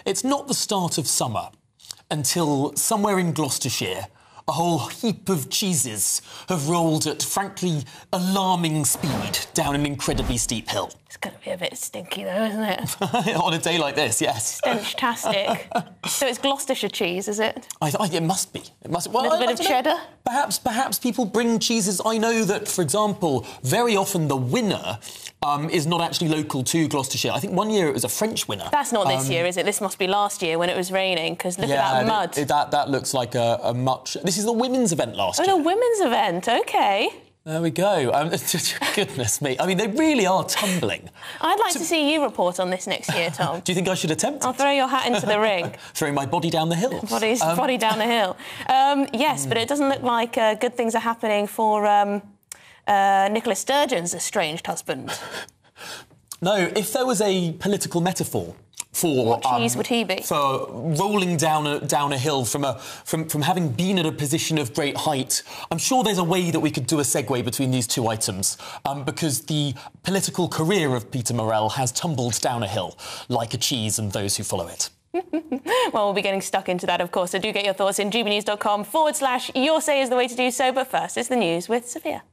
It's not the start of summer until somewhere in Gloucestershire a whole heap of cheeses have rolled at, frankly, alarming speed down an incredibly steep hill. It's going to be a bit stinky, though, isn't it? On a day like this, yes. Stench-tastic. So it's Gloucestershire cheese, is it? It must be. It must. Well, a little bit of cheddar? Perhaps people bring cheeses. I know that, for example, very often the winner is not actually local to Gloucestershire. I think one year it was a French winner. That's not this year, is it? This must be last year when it was raining, because look at that mud. That looks like a much... This is the women's event last year. Oh, the women's event, OK. There we go. Goodness me. I mean, they really are tumbling. I'd like to see you report on this next year, Tom. Do you think I should attempt it? I'll throw your hat into the ring. Throwing my body down the hill. Body down the hill. Yes, but it doesn't look like good things are happening for Nicola Sturgeon's estranged husband. No, if there was a political metaphor for... What cheese would he be? For rolling down a hill from having been at a position of great height, I'm sure there's a way that we could do a segue between these two items, because the political career of Peter Murrell has tumbled down a hill, like a cheese and those who follow it. Well, we'll be getting stuck into that, of course, so do get your thoughts in gbnews.com/your say is the way to do so, but first it's the news with Sophia.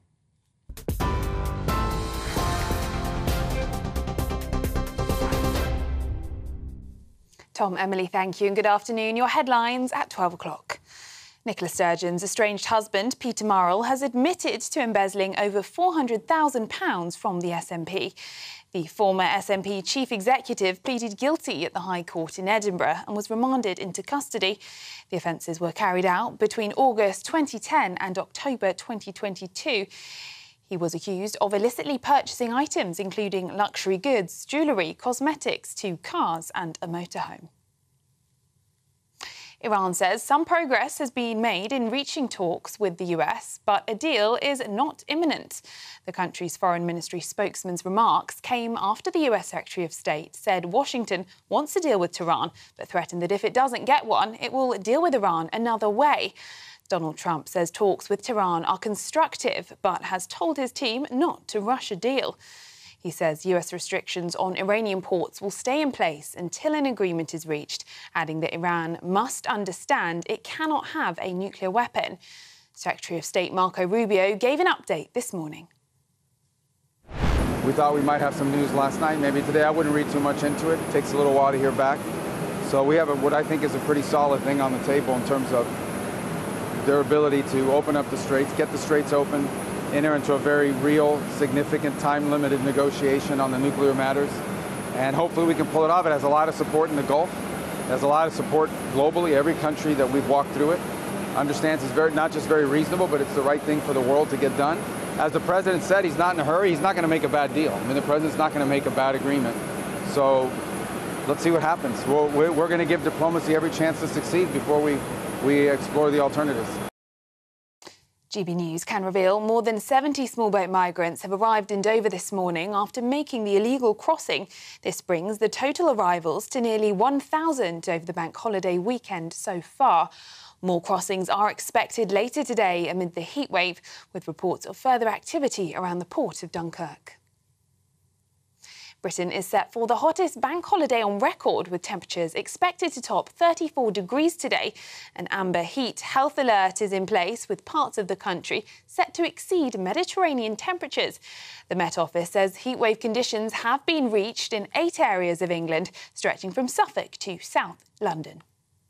Tom, Emily, thank you, and good afternoon. Your headlines at 12 o'clock. Nicola Sturgeon's estranged husband, Peter Murrell, has admitted to embezzling over £400,000 from the SNP. The former SNP chief executive pleaded guilty at the High Court in Edinburgh and was remanded into custody. The offences were carried out between August 2010 and October 2022. He was accused of illicitly purchasing items including luxury goods, jewellery, cosmetics, 2 cars and a motorhome. Iran says some progress has been made in reaching talks with the US, but a deal is not imminent. The country's foreign ministry spokesman's remarks came after the US Secretary of State said Washington wants a deal with Tehran, but threatened that if it doesn't get one, it will deal with Iran another way. Donald Trump says talks with Tehran are constructive, but has told his team not to rush a deal. He says US restrictions on Iranian ports will stay in place until an agreement is reached, adding that Iran must understand it cannot have a nuclear weapon. Secretary of State Marco Rubio gave an update this morning. We thought we might have some news last night. Maybe today. I wouldn't read too much into it. It takes a little while to hear back. So we have what I think is a pretty solid thing on the table in terms of their ability to open up the straits, get the straits open, enter into a very real, significant, time-limited negotiation on the nuclear matters. And hopefully we can pull it off. It has a lot of support in the Gulf. It has a lot of support globally. Every country that we've walked through it understands it's not just very reasonable, but it's the right thing for the world to get done. As the president said, he's not in a hurry. He's not going to make a bad deal. I mean, the president's not going to make a bad agreement. So let's see what happens. We're going to give diplomacy every chance to succeed before we explore the alternatives. GB News can reveal more than 70 small boat migrants have arrived in Dover this morning after making the illegal crossing. This brings the total arrivals to nearly 1,000 over the bank holiday weekend so far. More crossings are expected later today amid the heatwave, with reports of further activity around the port of Dunkirk. Britain is set for the hottest bank holiday on record, with temperatures expected to top 34 degrees today. An amber heat health alert is in place, with parts of the country set to exceed Mediterranean temperatures. The Met Office says heatwave conditions have been reached in 8 areas of England, stretching from Suffolk to South London.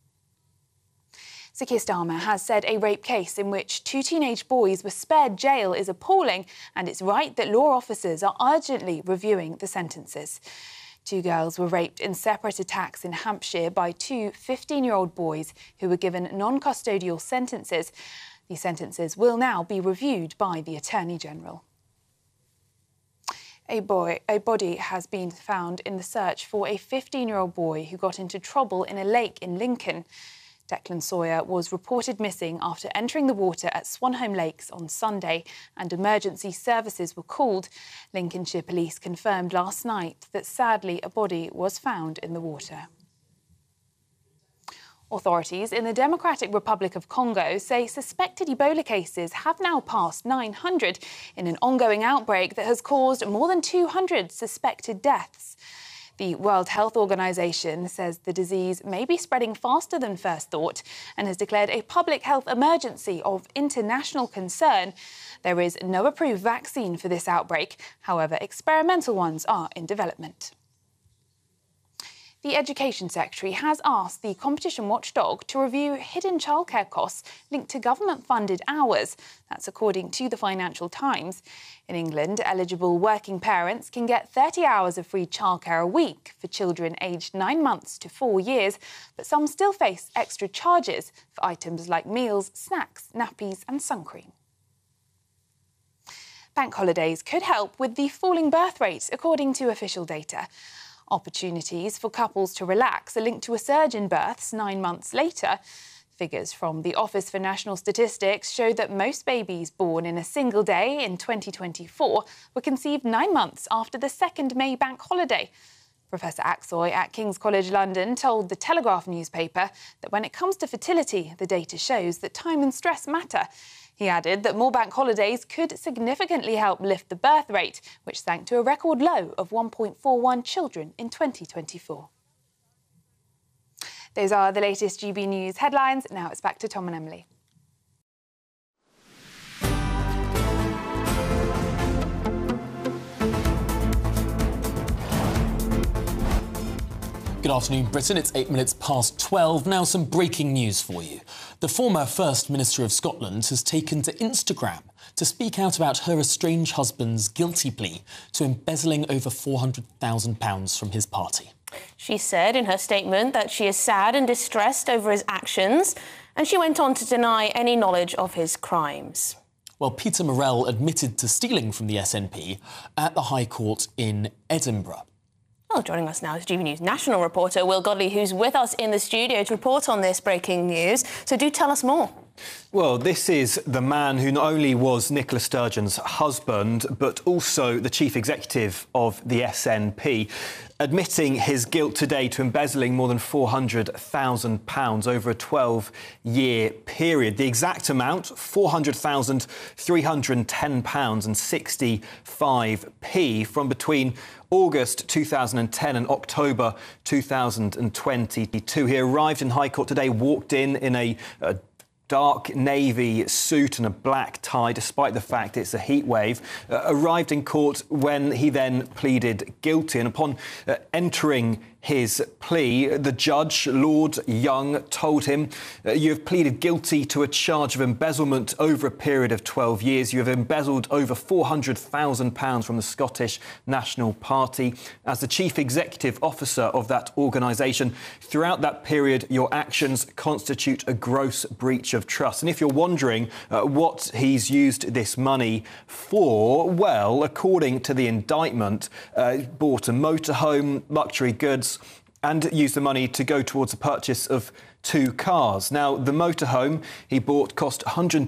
Sir Keir Starmer has said a rape case in which 2 teenage boys were spared jail is appalling, and it's right that law officers are urgently reviewing the sentences. 2 girls were raped in separate attacks in Hampshire by 2 15-year-old boys who were given non-custodial sentences. These sentences will now be reviewed by the Attorney General. A body has been found in the search for a 15-year-old boy who got into trouble in a lake in Lincoln. Declan Sawyer was reported missing after entering the water at Swanholme Lakes on Sunday, and emergency services were called. Lincolnshire Police confirmed last night that, sadly, a body was found in the water. Authorities in the Democratic Republic of Congo say suspected Ebola cases have now passed 900 in an ongoing outbreak that has caused more than 200 suspected deaths. The World Health Organization says the disease may be spreading faster than first thought and has declared a public health emergency of international concern. There is no approved vaccine for this outbreak. However, experimental ones are in development. The Education Secretary has asked the competition watchdog to review hidden childcare costs linked to government-funded hours. That's according to the Financial Times. In England, eligible working parents can get 30 hours of free childcare a week for children aged 9 months to 4 years, but some still face extra charges for items like meals, snacks, nappies and sun cream. Bank holidays could help with the falling birth rate, according to official data. Opportunities for couples to relax are linked to a surge in births 9 months later. Figures from the Office for National Statistics show that most babies born in a single day in 2024 were conceived 9 months after the 2nd May bank holiday. Professor Aksoy at King's College London told the Telegraph newspaper that when it comes to fertility, the data shows that time and stress matter. He added that more bank holidays could significantly help lift the birth rate, which sank to a record low of 1.41 children in 2024. Those are the latest GB News headlines. Now it's back to Tom and Emily. Good afternoon, Britain. It's 8 minutes past 12. Now some breaking news for you. The former First Minister of Scotland has taken to Instagram to speak out about her estranged husband's guilty plea to embezzling over £400,000 from his party. She said in her statement that she is sad and distressed over his actions, and she went on to deny any knowledge of his crimes. Well, Peter Murrell admitted to stealing from the SNP at the High Court in Edinburgh. Well, joining us now is GB News national reporter Will Godley, who's with us in the studio to report on this breaking news. So do tell us more. Well, this is the man who not only was Nicola Sturgeon's husband, but also the chief executive of the SNP, admitting his guilt today to embezzling more than £400,000 over a 12-year period. The exact amount, £400,310.65 from between August 2010 and October 2022. He arrived in High Court today, walked in a dark navy suit and a black tie, despite the fact it's a heat wave, arrived in court when he then pleaded guilty. And upon entering his plea, the judge, Lord Young, told him, you have pleaded guilty to a charge of embezzlement over a period of 12 years. You have embezzled over £400,000 from the Scottish National Party. As the chief executive officer of that organisation, throughout that period, your actions constitute a gross breach of trust. And if you're wondering what he's used this money for, well, according to the indictment, bought a motorhome, luxury goods, and used the money to go towards the purchase of 2 cars. Now, the motorhome he bought cost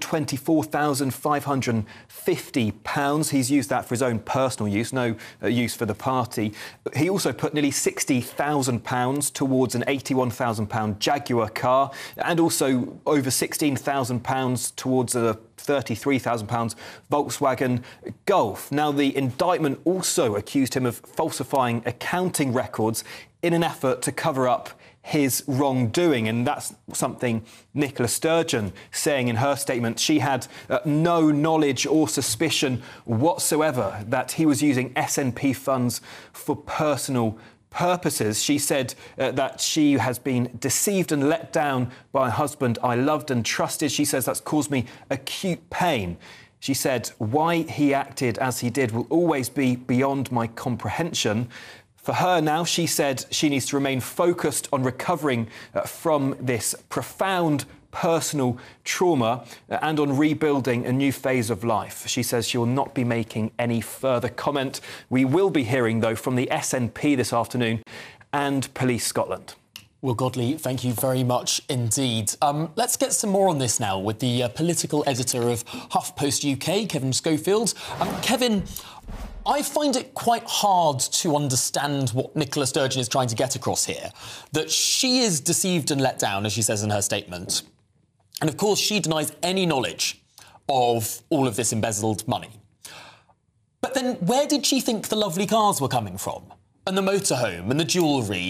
£124,550. He's used that for his own personal use, no use for the party. He also put nearly £60,000 towards an £81,000 Jaguar car, and also over £16,000 towards a £33,000 Volkswagen Golf. Now, the indictment also accused him of falsifying accounting records in an effort to cover up his wrongdoing, and that's something Nicola Sturgeon saying in her statement. She had no knowledge or suspicion whatsoever that he was using SNP funds for personal purposes. She said that she has been deceived and let down by a husband I loved and trusted. She says that's caused me acute pain. She said why he acted as he did will always be beyond my comprehension. For her now, she said she needs to remain focused on recovering from this profound personal trauma and on rebuilding a new phase of life. She says she will not be making any further comment. We will be hearing, though, from the SNP this afternoon and Police Scotland. Will Godley, thank you very much indeed. Let's get some more on this now with the political editor of HuffPost UK, Kevin Schofield. Kevin, I find it quite hard to understand what Nicola Sturgeon is trying to get across here. That she is deceived and let down, as she says in her statement. And, of course, she denies any knowledge of all of this embezzled money. But then where did she think the lovely cars were coming from? and the motorhome and the jewellery